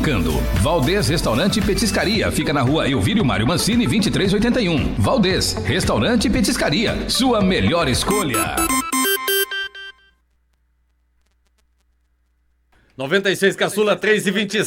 indicando. Valdez Restaurante e Petiscaria. Fica na rua Elvírio Mário Mancini, 2381. Valdez Restaurante e Petiscaria. Sua melhor escolha. 96 Caçula 3:26.